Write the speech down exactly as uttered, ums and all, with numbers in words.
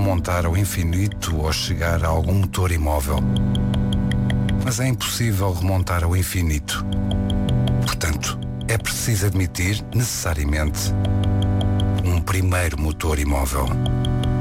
remontar ao infinito ou chegar a algum motor imóvel. Mas é impossível remontar ao infinito. Portanto, é preciso admitir, necessariamente, um primeiro motor imóvel.